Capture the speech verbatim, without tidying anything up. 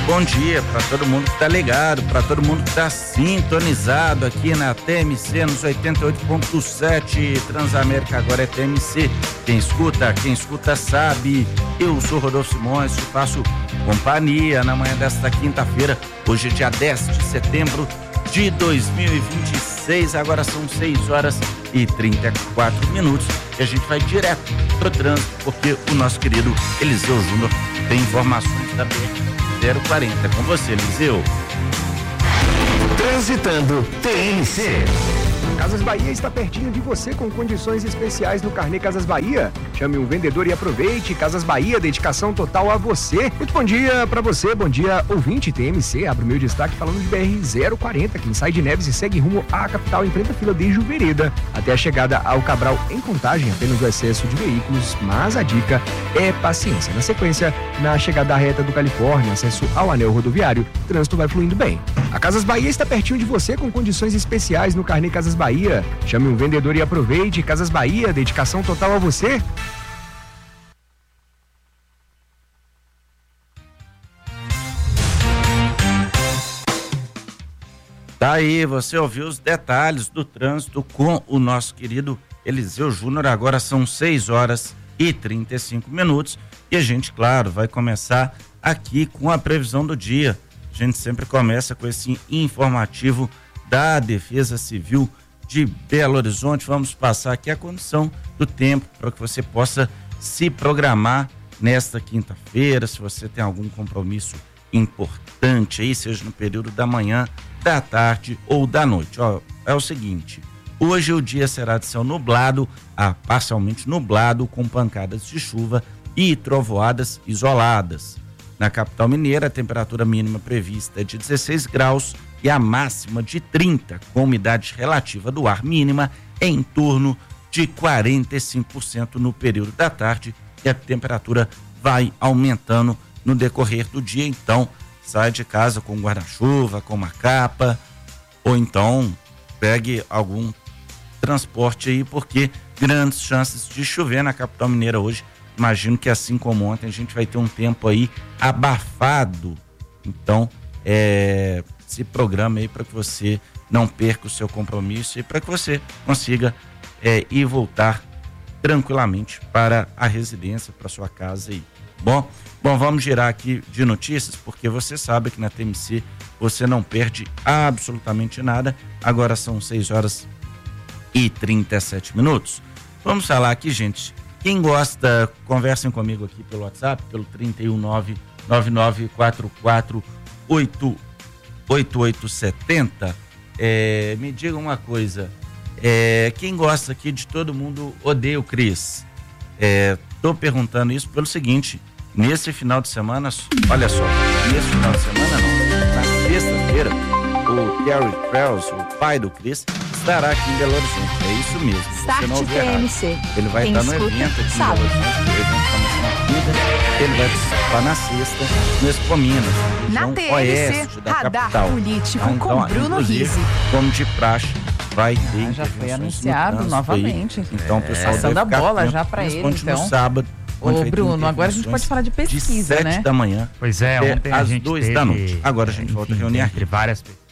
bom dia para todo mundo que tá ligado, para todo mundo que tá sintonizado aqui na T M C nos oitenta e oito ponto sete. Transamérica agora é T M C. Quem escuta, quem escuta sabe. Eu sou Rodolfo Simões, te faço companhia na manhã desta quinta-feira. Hoje é dia dez de setembro de dois mil e vinte e seis. Agora são seis horas e trinta e quatro minutos. E a gente vai direto pro trânsito, porque o nosso querido Eliseu Júnior tem informações da B R zero quarenta. Com você, Eliseu. Transitando T M C. Casas Bahia está pertinho de você com condições especiais no Carnê Casas Bahia. Chame um vendedor e aproveite. Casas Bahia, dedicação total a você. Muito bom dia para você, bom dia ouvinte T M C. Abre o meu destaque falando de B R zero quarenta. Quem sai de Neves e segue rumo à capital enfrenta a fila desde Vereda até a chegada ao Cabral. Em Contagem, apenas o excesso de veículos, mas a dica é paciência. Na sequência, na chegada à reta do Califórnia, acesso ao anel rodoviário, o trânsito vai fluindo bem. A Casas Bahia está pertinho de você com condições especiais no Carnê Casas Bahia. Chame um vendedor e aproveite. Casas Bahia, dedicação total a você. Tá aí, você ouviu os detalhes do trânsito com o nosso querido Eliseu Júnior. Agora são seis horas e trinta e cinco minutos e a gente, claro, vai começar aqui com a previsão do dia. A gente sempre começa com esse informativo da Defesa Civil de Belo Horizonte. Vamos passar aqui a condição do tempo para que você possa se programar nesta quinta-feira, se você tem algum compromisso importante aí, seja no período da manhã, da tarde ou da noite. Ó, é o seguinte, hoje o dia será de céu nublado a parcialmente nublado, com pancadas de chuva e trovoadas isoladas. Na capital mineira, a temperatura mínima prevista é de dezesseis graus e a máxima de trinta, com umidade relativa do ar mínima em torno de quarenta e cinco por cento no período da tarde, e a temperatura vai aumentando no decorrer do dia. Então, sai de casa com guarda-chuva, com uma capa, ou então pegue algum transporte aí, porque grandes chances de chover na capital mineira hoje. Imagino que assim como ontem a gente vai ter um tempo aí abafado. Então, é, se programa aí para que você não perca o seu compromisso e para que você consiga é, ir voltar tranquilamente para a residência, para sua casa aí. Bom, bom, vamos girar aqui de notícias, porque você sabe que na T M C você não perde absolutamente nada. Agora são seis horas e trinta e sete minutos. Vamos falar aqui, gente. Quem gosta, conversem comigo aqui pelo WhatsApp, pelo trinta e um, nove nove nove quatro quatro oito oito sete zero. É, me diga uma coisa, é, quem gosta aqui de Todo Mundo Odeia o Chris? É, tô perguntando isso pelo seguinte, nesse final de semana, olha só, nesse final de semana não, na sexta-feira, o Gary Krause, o pai do Chris, estará aqui em Belo Horizonte. É isso mesmo. Start T M C. Ele vai Quem estar no escuta, evento aqui sabe. em Belo Horizonte. O evento começa na quinta. Ele vai participar na sexta, no Expo Minas, Na região T M C, oeste da Radar capital. Político Tá, então, com Bruno inclusive, Rizzi. como de praxe, vai ter Ah, já intervenções foi no anunciado trânsito novamente. aí. Então, o pessoal Passando deve a ficar bola atento, já pra principalmente ele, então. no sábado. Ô, onde vai ter Bruno, agora a gente pode falar de de pesquisa, sete né? da manhã Pois é, até ontem a às gente duas teve, da noite. Agora a gente volta a enfim, reunir entre aqui. várias pesquisas